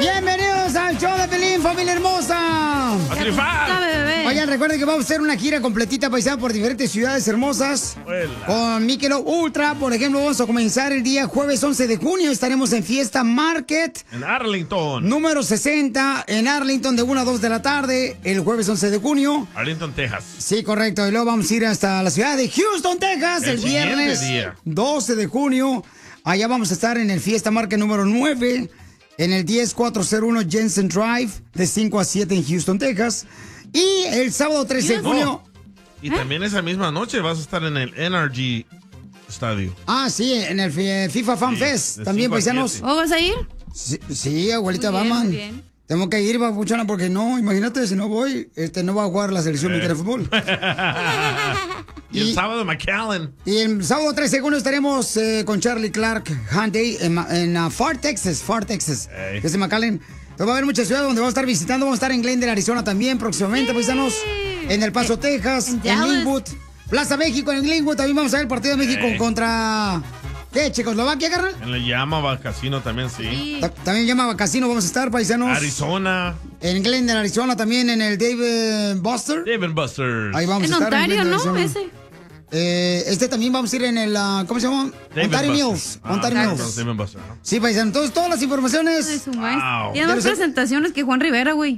Bienvenidos al show de Pelín, familia hermosa. ¡A trifar! Oigan, recuerden que vamos a hacer una gira completita paisana por diferentes ciudades hermosas. Con Michelob Ultra, por ejemplo, vamos a comenzar el día jueves 11 de junio. Estaremos en Fiesta Market. En Arlington. Número 60, en Arlington, de 1 a 2 de la tarde, el jueves 11 de junio. Arlington, Texas. Sí, correcto. Y luego vamos a ir hasta la ciudad de Houston, Texas, el viernes día. 12 de junio. Allá vamos a estar en el Fiesta Market número 9, en el 10401 Jensen Drive, de 5 a 7 en Houston, Texas. Y el sábado 13 de junio... Y también esa misma noche vas a estar en el NRG Estadio. Ah, sí, en el FIFA Fan Fest. También, paisanos. ¿O vas a ir? Sí, abuelita, vamos. Tengo que ir, babuchona, porque no, imagínate, si no voy, no va a jugar la selección mexicana de fútbol. Y el sábado McAllen. Y el sábado 13 de junio estaremos con Charlie Clark Hyundai en Far Texas, que es de McAllen. Entonces va a haber muchas ciudades donde vamos a estar visitando. Vamos a estar en Glendale, Arizona también próximamente, paisanos. En El Paso, Texas, en Linwood. Plaza México, en Linwood. También vamos a ver el partido de México contra... ¿Qué, Checoslovaquia, carnal? En el Yamaha Casino también, sí. También Yamaha Casino vamos a estar, paisanos. Arizona. En Glendale, Arizona, también en el Dave Buster. Dave Buster's. Ahí vamos en a estar. Ontario, en ¿no? Ese. También vamos a ir en el, ¿cómo se llama? Ontario Mills. Ontario Mills. Sí, paisano. Entonces, todas las informaciones. Wow. Tiene más presentaciones que Juan Rivera, güey.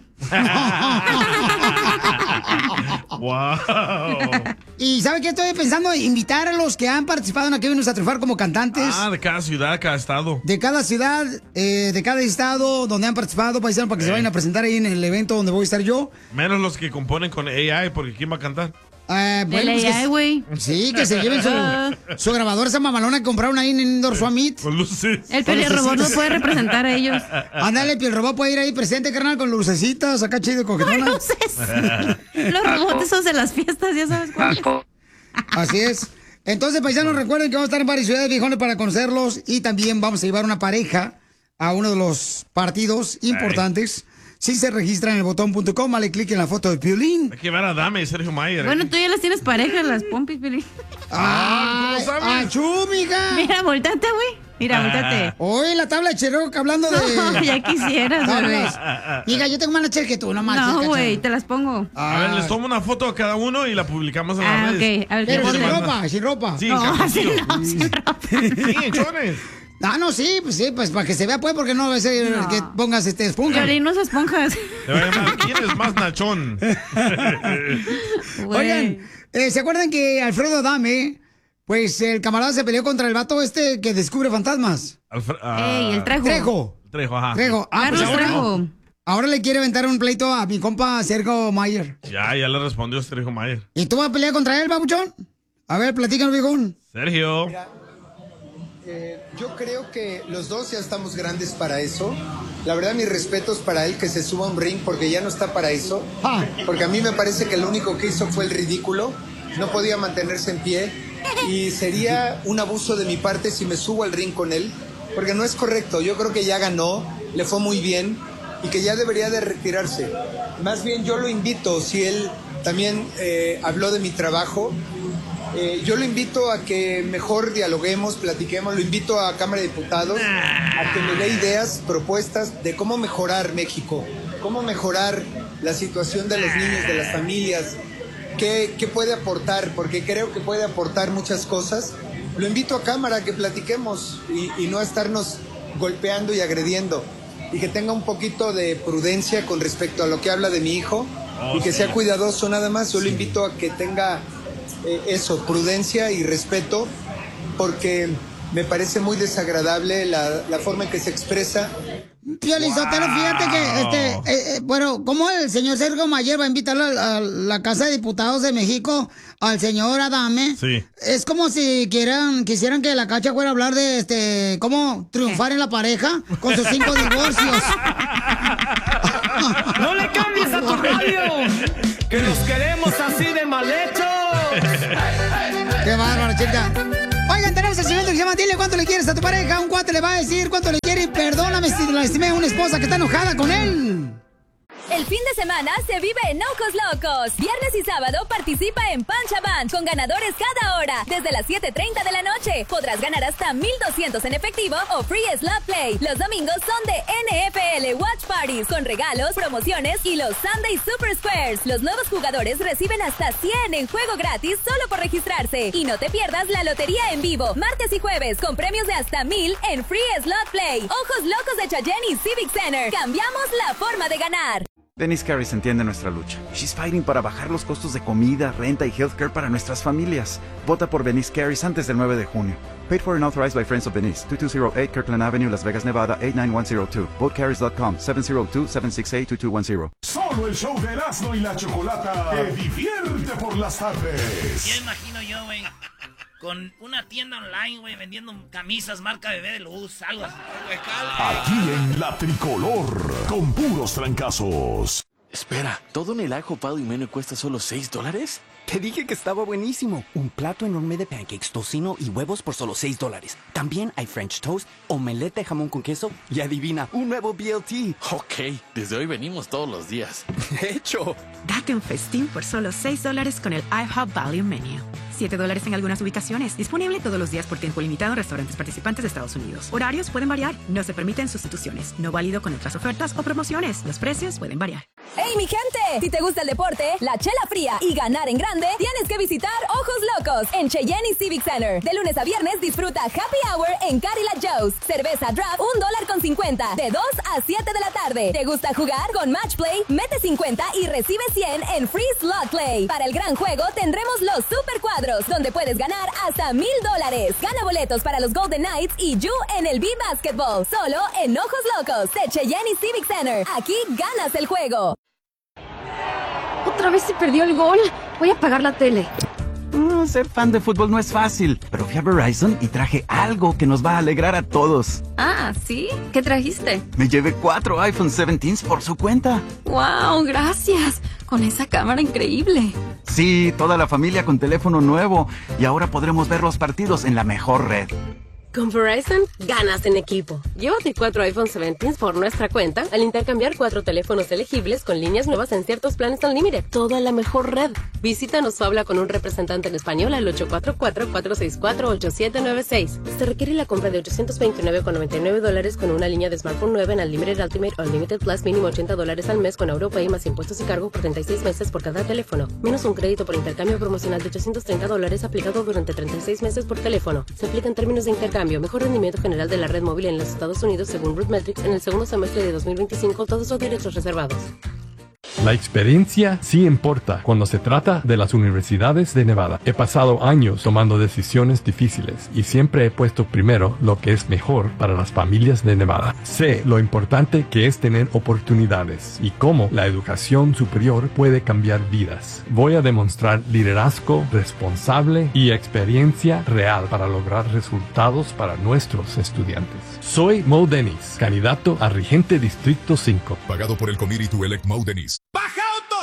Wow. ¿Y sabe qué estoy pensando? Invitar a los que han participado en Aquí Venimos a Triunfar como cantantes. Ah, de cada ciudad, cada estado. De cada ciudad, de cada estado donde han participado, paisano, para que se vayan a presentar ahí en el evento donde voy a estar yo. Menos los que componen con AI, porque ¿quién va a cantar? Bueno, el AI, güey. Sí, que se lleven su grabadora, esa mamalona que compraron ahí en Indoor Summit. Con luces. El Pielrobot no puede representar a ellos. Ándale, el Pielrobot puede ir ahí presente, carnal, con lucecitas, acá chido y coquetona. Luces. Los robots esos de las fiestas, ya sabes cuál. Así es. Entonces, paisanos, recuerden que vamos a estar en varias ciudades, viejones, para conocerlos. Y también vamos a llevar una pareja a uno de los partidos importantes. Si se registra en elbotón.com, dale clic en la foto de Piolín. Hay que ver a Dame y Sergio Mayer. Bueno, tú ya las tienes pareja, las pompis, Piolín. ¿Cómo sabes? ¡Achú, mija! Mira, voltate, güey. Mira, voltate. Oye, la tabla de Cherokee hablando de... No, ya quisieras, güey. Mija, yo tengo más leche que tú, no más. No, güey, te las pongo. A ver, les tomo una foto a cada uno y la publicamos en las redes. Ok. A ver, pero sin ropa, sin ropa. Sí, no, sin ropa. Sí, chones. Ah, no, sí, pues para que se vea, pues, porque no va a ser que pongas esponja. Piolín, no es esponjas. Te voy a llamar, ¿quién es más nachón? Oigan, ¿se acuerdan que Alfredo Adame, pues el camarada se peleó contra el vato que descubre fantasmas? Ey, el Trejo. Trejo, ajá. Trejo. Carlos pues Trejo. Ahora le quiere aventar un pleito a mi compa Sergio Mayer. Ya le respondió Sergio Mayer. ¿Y tú vas a pelear contra él, babuchón? A ver, platícanos, viejón. Sergio. Mira, yo creo que los dos ya estamos grandes para eso. La verdad, mis respetos para él, que se suba a un ring, porque ya no está para eso. Porque a mí me parece que lo único que hizo fue el ridículo. No podía mantenerse en pie. Y sería un abuso de mi parte si me subo al ring con él, porque no es correcto. Yo creo que ya ganó, le fue muy bien y que ya debería de retirarse. Más bien yo lo invito, si él también habló de mi trabajo, yo lo invito a que mejor dialoguemos, platiquemos, lo invito a Cámara de Diputados a que me dé ideas, propuestas de cómo mejorar México, cómo mejorar la situación de los niños, de las familias, qué puede aportar, porque creo que puede aportar muchas cosas. Lo invito a Cámara a que platiquemos y no a estarnos golpeando y agrediendo, y que tenga un poquito de prudencia con respecto a lo que habla de mi hijo y que sea cuidadoso nada más. Yo lo invito a que tenga prudencia y respeto, porque me parece muy desagradable la forma en que se expresa. Piolín Sotelo, fíjate que, bueno, ¿cómo el señor Sergio Mayer va a invitar a la Casa de Diputados de México al señor Adame? Sí. Es como si quisieran que la Cacha fuera a hablar de, cómo triunfar en la pareja con sus 5 divorcios. ¡No le cambies a tu radio! ¡Que los queremos así de mal hechos! ¡Qué bárbaro, chica! Oigan, tenemos el segmento que se llama Dile cuánto le quieres a tu pareja. Un cuate le va a decir cuánto le quiere y perdóname si lastimé a una esposa que está enojada con él. El fin de semana se vive en Ojos Locos. Viernes y sábado participa en Pancha Band con ganadores cada hora. Desde las 7:30 de la noche podrás ganar hasta $1,200 en efectivo o Free Slot Play. Los domingos son de NFL Watch Parties con regalos, promociones y los Sunday Super Squares. Los nuevos jugadores reciben hasta 100 en juego gratis solo por registrarse. Y no te pierdas la lotería en vivo, martes y jueves, con premios de hasta 1,000 en Free Slot Play. Ojos Locos de Cheyenne y Civic Center. Cambiamos la forma de ganar. Denise Carris entiende nuestra lucha. She's fighting para bajar los costos de comida, renta y healthcare para nuestras familias. Vota por Denise Carris antes del 9 de junio. Paid for and authorized by Friends of Denise. 2208 Kirkland Avenue, Las Vegas, Nevada, 89102. VoteCarris.com, 702-768-2210. Solo el show de Erasmo y la Chocolata te divierte por las tardes. Ya imagino yo, güey, con una tienda online, güey, vendiendo camisas marca Bebé de Luz, algo así. Aquí en La Tricolor, con puros trancazos. Espera, ¿todo en el ajo Pado y Mene cuesta solo $6? Te dije que estaba buenísimo. Un plato enorme de pancakes, tocino y huevos por solo $6. También hay French toast, omelette de jamón con queso y adivina, un nuevo BLT. Ok, desde hoy venimos todos los días. ¡Hecho! Date un festín por solo $6 con el IHOP Value Menu. $7 en algunas ubicaciones. Disponible todos los días por tiempo limitado en restaurantes participantes de Estados Unidos. Horarios pueden variar. No se permiten sustituciones. No válido con otras ofertas o promociones. Los precios pueden variar. ¡Hey, mi gente! Si te gusta el deporte, la chela fría y ganar en grande, tienes que visitar Ojos Locos en Cheyenne y Civic Center. De lunes a viernes disfruta Happy Hour en Cadillac Joe's. Cerveza draft $1.50 de 2 a 7 de la tarde. ¿Te gusta jugar? Con Match Play, mete 50 y recibe 100 en Free Slot Play. Para el gran juego tendremos los Super Cuadros, donde puedes ganar hasta $1,000. Gana boletos para los Golden Knights y You en el B-Basketball. Solo en Ojos Locos de Cheyenne y Civic Center. Aquí ganas el juego. Otra vez se perdió el gol. Voy a apagar la tele. Ser fan de fútbol no es fácil, pero fui a Verizon y traje algo que nos va a alegrar a todos. Ah, ¿sí? ¿Qué trajiste? Me llevé 4 iPhone 17s por su cuenta. ¡Wow! Gracias. Con esa cámara increíble. Sí, toda la familia con teléfono nuevo. Y ahora podremos ver los partidos en la mejor red. Con Verizon, ganas en equipo. Llévate 4 iPhone 17 por nuestra cuenta al intercambiar 4 teléfonos elegibles con líneas nuevas en ciertos planes Unlimited. Todo en la mejor red. Visítanos o habla con un representante en español al 844-464-8796. Se requiere la compra de $829.99 con una línea de smartphone nueva en Unlimited Ultimate o Unlimited Plus, mínimo $80 al mes con AuroPay más impuestos y cargo por 36 meses por cada teléfono. Menos un crédito por intercambio promocional de $830 aplicado durante 36 meses por teléfono. Se aplica en términos de intercambio. Mejor rendimiento general de la red móvil en los Estados Unidos según RootMetrics en el segundo semestre de 2025. Todos los derechos reservados. La experiencia sí importa cuando se trata de las universidades de Nevada. He pasado años tomando decisiones difíciles y siempre he puesto primero lo que es mejor para las familias de Nevada. Sé lo importante que es tener oportunidades y cómo la educación superior puede cambiar vidas. Voy a demostrar liderazgo responsable y experiencia real para lograr resultados para nuestros estudiantes. Soy Mo Dennis, candidato a Regente Distrito 5. Pagado por el Committee to Elect Mo Dennis.